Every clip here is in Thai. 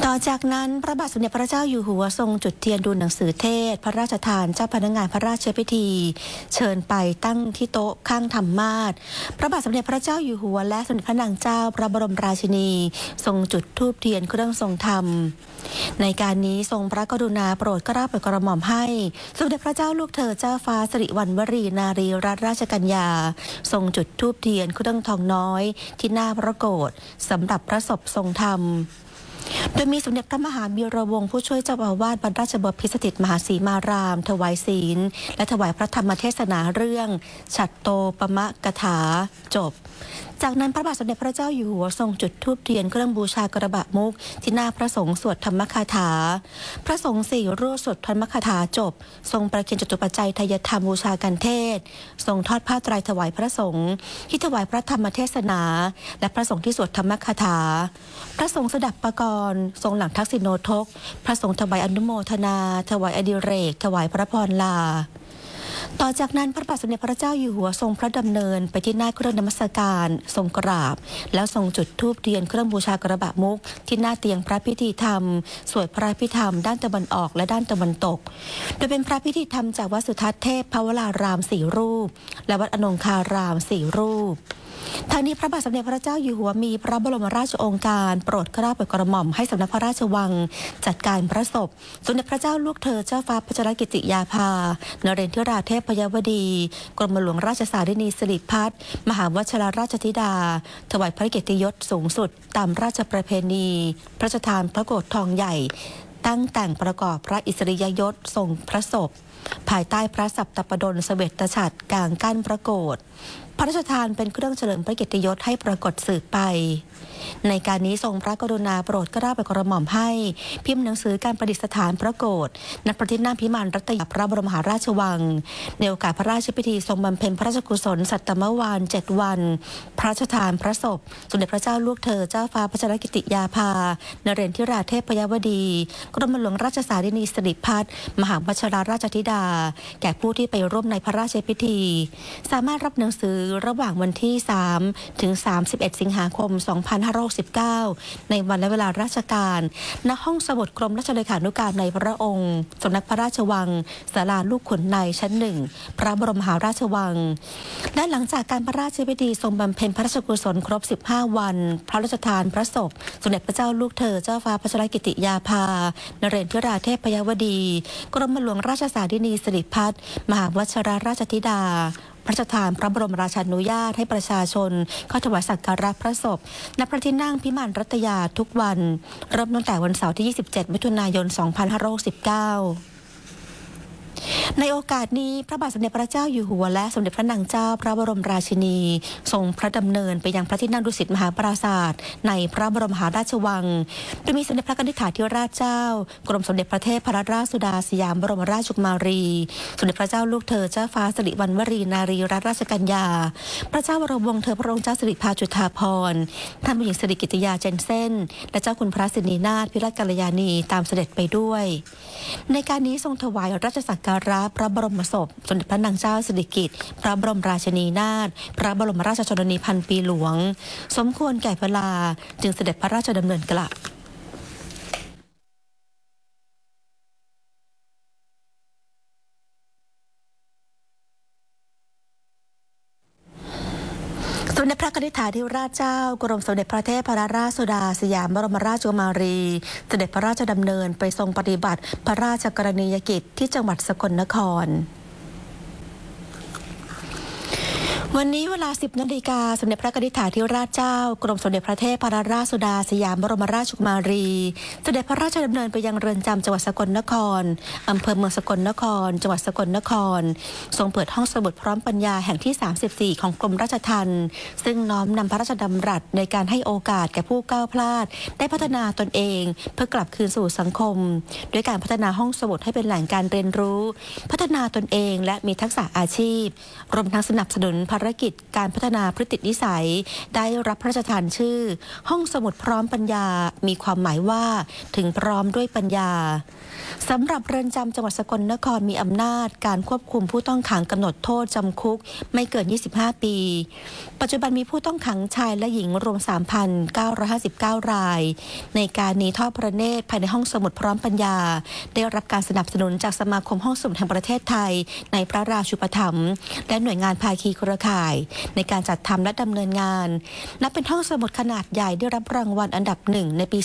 ต่อจากนั้นพระบาทสมเด็จพระเจ้าอยู่หัวทรงจุดเทียนดูหนังสือเทศพระราชทานเจ้าพนักงานพระราชพิธีเชิญไปตั้งที่โต๊ะข้างธรรมาสน์พระบาทสมเด็จพระเจ้าอยู่หัวและสมเด็จพระนางเจ้าพระบรมราชินีทรงจุดธูปเทียนเครื่องทรงธรรมในการนี้ทรงพระกรุณาโปรดเกล้าโปรดกระหม่อมให้สมเด็จพระเจ้าลูกเธอเจ้าฟ้าสิริวัณวรีนารีรัตนราชกัญญาทรงจุดธูปเทียนเครื่องทองน้อยที่หน้าพระโกฐสำหรับพระศพทรงธรรมโดยมีสมเด็จพระมหาวีระวงศ์ผู้ช่วยเจ้าอาวาสวัดราชบพิตรสถิตมหาสีมารามถวายศีลและถวายพระธรรมเทศนาเรื่องฉัตรโตปมกถาจบจากนั้นพระบาทสมเด็จพระเจ้าอยู่หัวทรงจุดธูปเทียนเครื่องบูชากระบะมุกที่หน้าพระสงฆ์สวดธรรมคาถาพระสงฆ์สี่รูปสวดธรรมคาถาจบทรงประเคนจตุปัจจัยทายธรรมบูชากันเทศทรงทอดผ้าไตรถวายพระสงฆ์ที่ถวายพระธรรมเทศนาและพระสงฆ์ที่สวดธรรมคาถาพระสงฆ์สดับปกรณ์ทรงหลังทักษิณโนทกพระสงฆ์ถวายอนุโมทนาถวายอดิเรกถวายพระพรลาต่อจากนั้นพระบาทสมเด็จพระเจ้าอยู่หัวทรงพระดำเนินไปที่หน้าเครื่องนมัสการทรงกราบแล้วทรงจุดธูปเทียนเครื่องบูชากระบะมุกที่หน้าเตียงพระพิธีธรรมสวดพระพิธรรมด้านตะวันออกและด้านตะวันตกโดยเป็นพระพิธีธรรมจากวัดสุทัศน์เทพพระวราราม4รูปและวัดอนงคาราม4รูปทางนี้พระบาทสมเด็จพระเจ้าอยู่หัวมีพระบรมราชโองการโปรดเกล้าโปรดกระหม่อมให้สำนักพระราชวังจัดการพระศพสมเด็จพระเจ้าลูกเธอเจ้าฟ้าพัชรกิติยาภานเรนทิราเทพพยวดีกรมหลวงราชสารินีสิริพัฒน์มหาวชิรราชธิดาถวายพระเกียรติยศสูงสุดตามราชประเพณีพระราชทานพระโกฐทองใหญ่ตั้งแต่งประกอบพระอิสริยยศทรงพระศพภายใต้พระสัปตปดลเสวตฉัตรกลางกั้นพระโกฐพระราชทานเป็นเครื่องเฉลิมพระเกียรติยศให้ปรากฏสืบไปในการนี้ทรงพระกรุณาโปรดเกล้าโปรดกระหม่อมให้พิมพ์หนังสือการประดิษฐานพระโกฐณพระที่นั่งพิมานรัตยาพระบรมมหาราชวังในโอกาสพระราชพิธีทรงบำเพ็ญพระราชกุศลสัตตมวาล7 วันพระราชทานพระศพสมเด็จพระเจ้าลูกเธอเจ้าฟ้าพัชรกิติยาภานเรนทิราเทพพยวดีกรมหลวงราชสารินีสิริพัฒน์มหาวชิรราชธิดาแก่ผู้ที่ไปร่วมในพระราชพิธีสามารถรับหนังสือระหว่างวันที่3 ถึง 31 สิงหาคม 2569 ในวันและเวลาราชการณห้องสมุดกรมราชเลขานุการในพระองค์สำนักพระราชวังศาลาลูกขุนในชั้น 1 พระบรมมหาราชวังและหลังจากการพระราชพิธีทรงบำเพ็ญพระราชกุศลครบ 15 วันพระราชทานพระศพสมเด็จพระเจ้าลูกเธอเจ้าฟ้าพัชรกิติยาภานเรนทิราเทพพยวดีกรมหลวงราชสารินีสิริพัฒน์มหาวชิรราชธิดาพระราชทานพระบรมราชานุญาตให้ประชาชนเข้าถวายสักการะพระศพณพระที่นั่งพิมานรัตยาทุกวันเริ่มตั้งแต่วันเสาร์ที่ 27 มิถุนายน 2519ในโอกาสนี้พระบาทสมเด็จพระเจ้าอยู่หัวและสมเด็จพระนางเจ้าพระบรมราชินีทรงพระดำเนินไปยังพระที่นั่งดุสิตมหาปราสาทในพระบรมมหาราชวังโดยมีสมเด็จพระกนิษฐาธิราชเจ้ากรมสมเด็จพระเทพรัตนราชสุดาสยามบรมราชกุมารีสมเด็จพระเจ้าลูกเธอเจ้าฟ้าสิริวัณวรีนารีรัตนราชกัญญาพระเจ้าวรวงศ์เธอพระองค์เจ้าสิริภาจุฑาภรณ์ท่านผู้หญิงสิริกิติยาเจนเซ่นและเจ้าคุณพระสินีนาถพิรัตกัลยาณีตามเสด็จไปด้วยในการนี้ทรงถวายราชสักการะพระบรมศพสมเด็จพระนางเจ้าสิริกิติ์พระบรมราชินีนาถพระบรมราชชนนีพันปีหลวงสมควรแก่เวลาจึงเสด็จพระราชดำเนินกลับสมเด็จพระกนิษฐาธิราชเจ้ากรมสมเด็จพระเทพรัตนราชสุดาสยามบรมราชกุมารีเสด็จพระราชดำเนินไปทรงปฏิบัติพระราชกรณียกิจที่จังหวัดสกลนครวันนี้เวลา 10 นาฬิกาสมเด็จพระกนิษฐาธิราชเจ้ากรมสมเด็จพระเทพรัตนราชสุดาสยามบรมราชกุมารีเสด็จพระราชดำเนินไปยังเรือนจำจังหวัดสกลนครอำเภอเมืองสกลนครจังหวัดสกลนครทรงเปิดห้องสมุดพร้อมปัญญาแห่งที่ 34 ของกรมราชทัณฑ์ซึ่งน้อมนำพระราชดำรัสในการให้โอกาสแก่ผู้ก้าวพลาดได้พัฒนาตนเองเพื่อกลับคืนสู่สังคมด้วยการพัฒนาห้องสมุดให้เป็นแหล่งการเรียนรู้พัฒนาตนเองและมีทักษะอาชีพรวมทั้งสนับสนุนพระารกิจการพัฒนาพฤตินิสัยได้รับพระราชทานชื่อห้องสมุดพร้อมปัญญามีความหมายว่าถึงพร้อมด้วยปัญญาสำหรับเรือนจำจังหวัดสกลนครมีอำนาจการควบคุมผู้ต้องขังกำหนดโทษจำคุกไม่เกิน 25 ปี ปัจจุบันมีผู้ต้องขังชายและหญิงรวม 3,959 ราย ในการหนีทอดพระเนตรภายในห้องสมุดพร้อมปัญญาได้รับการสนับสนุนจากสมาคมห้องสมุดแห่งประเทศไทยในพระราชูปถัมภ์และหน่วยงานภาคีเครือข่ายในการจัดทำและดำเนินงานนับเป็นห้องสมุดขนาดใหญ่ได้รับรางวัลอันดับหนึ่งในปี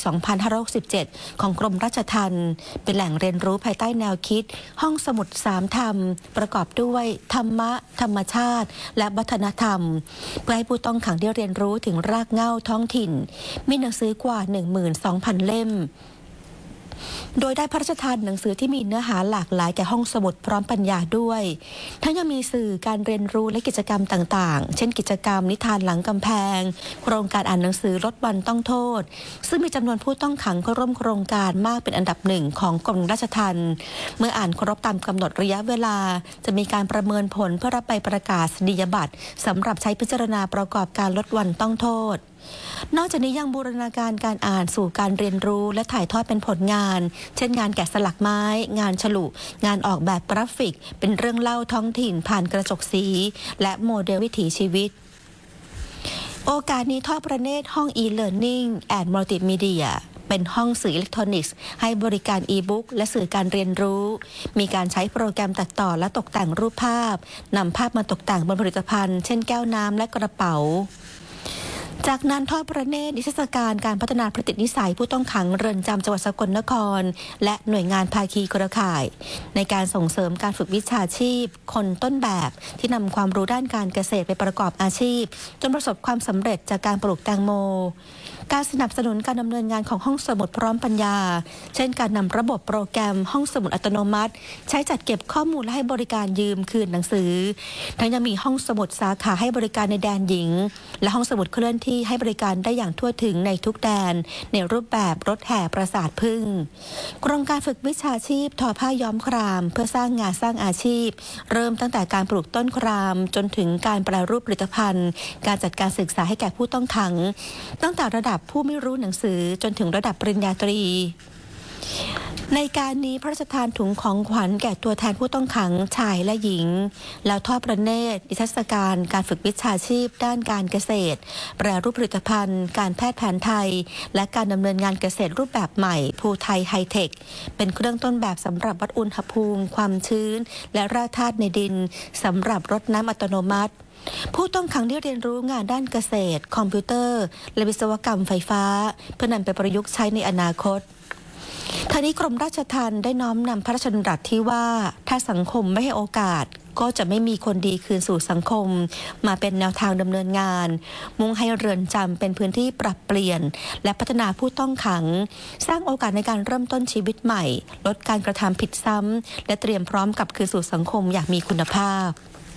2567 ของกรมราชทัณฑ์เป็นแหล่งเรียนรู้ภายใต้แนวคิดห้องสมุด3ธรรมประกอบด้วยธรรมะธรรมชาติและวัฒนธรรมเพื่อให้ผู้ต้องขังได้เรียนรู้ถึงรากเหง้าท้องถิ่นมีหนังสือกว่า 12,000 เล่มโดยได้พระราชทานหนังสือที่มีเนื้อหาหลากหลายแก่ห้องสมุดพร้อมปัญญาด้วยทั้งยังมีสื่อการเรียนรู้และกิจกรรมต่างๆเช่นกิจกรรมนิทานหลังกำแพงโครงการอ่านหนังสือลดวันต้องโทษซึ่งมีจำนวนผู้ต้องขังเข้าร่วมโครงการมากเป็นอันดับหนึ่งของกรมราชทัณฑ์เมื่ออ่านครบตามกำหนดระยะเวลาจะมีการประเมินผลเพื่อรับใบประกาศนียบัตรสำหรับใช้พิจารณาประกอบการลดวันต้องโทษนอกจากนี้ยังบูรณาการการอ่านสู่การเรียนรู้และถ่ายทอดเป็นผลงานเช่นงานแกะสลักไม้งานฉลุงานออกแบบกราฟิกเป็นเรื่องเล่าท้องถิ่นผ่านกระจกสีและโมเดลวิถีชีวิตโอกาสนี้ทอดพระเนตรห้อง e-learning and multimedia เป็นห้องสื่ออิเล็กทรอนิกส์ให้บริการอีบุ๊กและสื่อการเรียนรู้มีการใช้โปรแกรมตัดต่อและตกแต่งรูปภาพนำภาพมาตกแต่งบนผลิตภัณฑ์เช่นแก้วน้ำและกระเป๋าจากนั้นทอดพระเนตรนิทรรศการการพัฒนาพฤตินิสัยผู้ต้องขังเรือนจำจังหวัดสกลนครและหน่วยงานภาคีเครือข่ายในการส่งเสริมการฝึกวิชาชีพคนต้นแบบที่นำความรู้ด้านการเกษตรไปประกอบอาชีพจนประสบความสำเร็จจากการปลูกแตงโมการสนับสนุนการดำเนินงานของห้องสมุดพร้อมปัญญาเช่นการนำระบบโปรแกรมห้องสมุดอัตโนมัติใช้จัดเก็บข้อมูลและให้บริการยืมคืนหนังสือทั้งยังมีห้องสมุดสาขาให้บริการในแดนหญิงและห้องสมุดเคลื่อนที่ให้บริการได้อย่างทั่วถึงในทุกแดนในรูปแบบรถแห่ปราสาทพึ่งโครงการฝึกวิชาชีพทอผ้าย้อมครามเพื่อสร้างงานสร้างอาชีพเริ่มตั้งแต่การปลูกต้นครามจนถึงการแปรรูปผลิตภัณฑ์การจัดการศึกษาให้แก่ผู้ต้องขังตั้งแต่ระดับผู้ไม่รู้หนังสือจนถึงระดับปริญญาตรีในการนี้พระราชทานถุงของขวัญแก่ตัวแทนผู้ต้องขังชายและหญิงแล้วทอดพระเนตรนิทรรศการการฝึกวิชาชีพด้านการเกษตรแปรรูปผลิตภัณฑ์การแพทย์แผนไทยและการดำเนินงานเกษตรรูปแบบใหม่ภูไทยไฮเทคเป็นเครื่องต้นแบบสำหรับวัดอุณหภูมิความชื้นและแร่ธาตุในดินสำหรับรดน้ำอัตโนมัติผู้ต้องขังได้เรียนรู้งานด้านเกษตรคอมพิวเตอร์และวิศวกรรมไฟฟ้าเพื่อนำไปประยุกต์ใช้ในอนาคตทางนี้กรมราชทัณฑ์ได้น้อมนำพระราชดำรัสที่ว่าถ้าสังคมไม่ให้โอกาสก็จะไม่มีคนดีคืนสู่สังคมมาเป็นแนวทางดำเนินงานมุ่งให้เรือนจำเป็นพื้นที่ปรับเปลี่ยนและพัฒนาผู้ต้องขังสร้างโอกาสในการเริ่มต้นชีวิตใหม่ลดการกระทำผิดซ้ำและเตรียมพร้อมกับคืนสู่สังคมอย่างมีคุณภาพ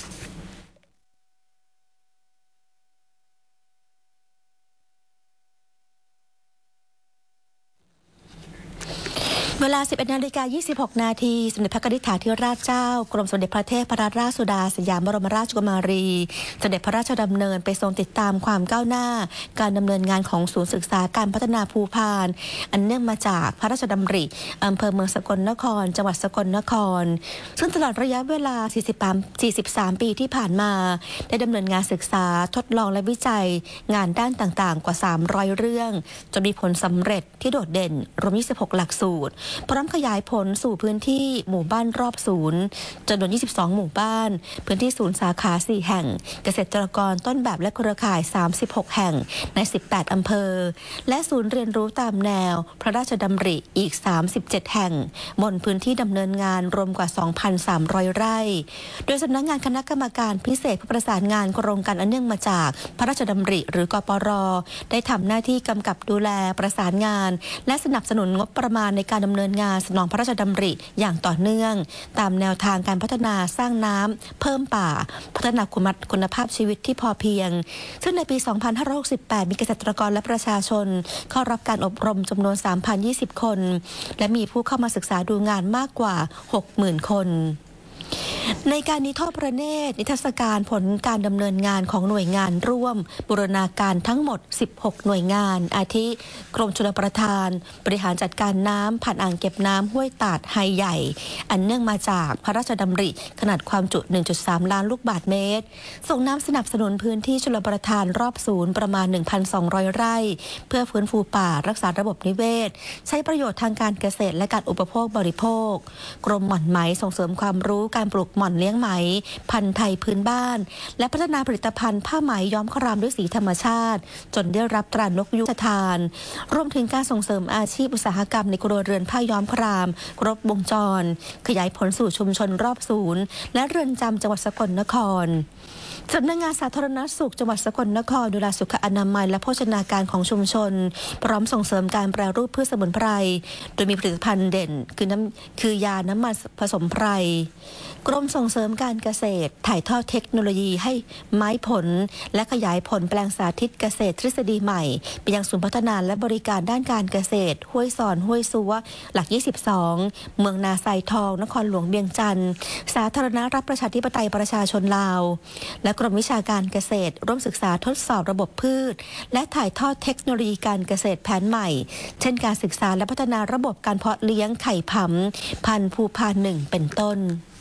เวลา 11:26 นาทีสมเด็จพระนิธิถาธิราชเจ้ากรมสมเด็จพระเทพรัตนราชสุดาสยามบรมราชกุมารีเสด็จพระราชดำเนินไปทรงติดตามความก้าวหน้าการดำเนินงานของศูนย์ศึกษาการพัฒนาภูพานอันเนื่องมาจากพระราชดำริอำเภอเมืองสกลนครจังหวัดสกลนครซึ่งตลอดระยะเวลา 43 ปีที่ผ่านมาได้ดำเนินงานศึกษาทดลองและวิจัยงานด้านต่างๆกว่า 300 เรื่องจนมีผลสำเร็จที่โดดเด่นรวม 26 หลักสูตรพร้อมขยายผลสู่พื้นที่หมู่บ้านรอบศูนย์จำนวน 22 หมู่บ้านพื้นที่ศูนย์สาขา 4 แห่งเกษตรกรต้นแบบและเครือข่าย 36 แห่งใน 18 อำเภอและศูนย์เรียนรู้ตามแนวพระราชดำริอีก 37 แห่งบนพื้นที่ดำเนินงานรวมกว่า 2,300 ไร่โดยสำนักงานคณะกรรมการพิเศษเพื่อประสานงานโครงการอันเนื่องมาจากพระราชดำริหรือกปร.ได้ทำหน้าที่กำกับดูแลประสานงานและสนับสนุนงบประมาณในการดำเนินงานสนองพระราชดำริอย่างต่อเนื่องตามแนวทางการพัฒนาสร้างน้ำเพิ่มป่าพัฒนาคุณภาพชีวิตที่พอเพียงซึ่งในปี 2568 มีเกษตรกรและประชาชนเข้ารับการอบรมจำนวน 3,020 คนและมีผู้เข้ามาศึกษาดูงานมากกว่า 60,000 คนในการนิทอดพระเนตรนิทรรศการผลการดำเนินงานของหน่วยงานร่วมบูรณาการทั้งหมด 16 หน่วยงาน อาทิกรมชลประทานบริหารจัดการน้ำผ่านอ่างเก็บน้ำห้วยตาดไฮใหญ่ อันเนื่องมาจากพระราชดำริขนาดความจุ 1.3 ล้านลูกบาศก์เมตรส่งน้ำสนับสนุนพื้นที่ชลประทานรอบศูนย์ประมาณ 1,200 ไร่เพื่อฟื้นฟูป่ารักษาระบบนิเวศใช้ประโยชน์ทางการเกษตรและการอุปโภคบริโภคกรมหม่อนไหมส่งเสริมความรู้การปลูกหม่อนเลี้ยงไหมพันธุ์ไทยพื้นบ้านและพัฒนาผลิตภัณฑ์ผ้าไหมย้อมครามด้วยสีธรรมชาติจนได้รับตรานกยุงทานรวมถึงการส่งเสริมอาชีพอุตสาหกรรมในครัวเรือนผ้าย้อมครามครบวงจรขยายผลสู่ชุมชนรอบศูนย์และเรือนจำจังหวัดสกลนครสำนักงานสาธารณสุขจังหวัดสกลนครดูแลสุขอนามัยและโภชนาการของชุมชนพร้อมส่งเสริมการแปรรูปพืชสมุนไพรโดยมีผลิตภัณฑ์เด่นคือยาน้ำมันผสมไพรกรมส่งเสริมการเกษตรถ่ายทอดเทคโนโลยีให้ไม้ผลและขยายผลแปลงสาธิตเกษตรทฤษฎีใหม่ไปยังศูนย์พัฒนาและบริการด้านการเกษตรห้วยซอนห้วยซัวหลัก 22 เมืองนาไซทองนครหลวงเวียงจันทร์สาธารณรัฐประชาธิปไตยประชาชนลาวและกรมวิชาการเกษตรร่วมศึกษาทดสอบระบบพืชและถ่ายทอดเทคโนโลยีการเกษตรแผนใหม่เช่นการศึกษาและพัฒนาระบบการเพาะเลี้ยงไข่ผำพันธุ์ภูพาน1เป็นต้น